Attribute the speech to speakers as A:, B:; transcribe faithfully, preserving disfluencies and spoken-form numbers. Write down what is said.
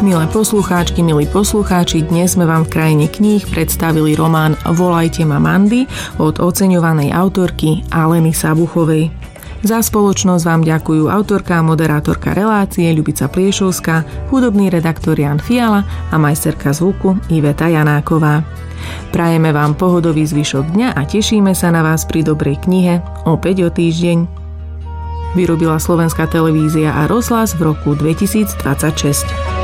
A: Milé poslucháčky, milí poslucháči, dnes sme vám v krajine kníh predstavili román Volajte ma Mandy od oceňovanej autorky Aleny Sabuchovej. Za spoločnosť vám ďakujú autorka a moderátorka relácie Ľubica Pliešovská, hudobný redaktor Jan Fiala a majsterka zvuku Iveta Janáková. Prajeme vám pohodový zvyšok dňa a tešíme sa na vás pri dobrej knihe opäť o týždeň. Vyrobila Slovenská televízia a rozhlas v roku dvetisícdvadsaťšesť.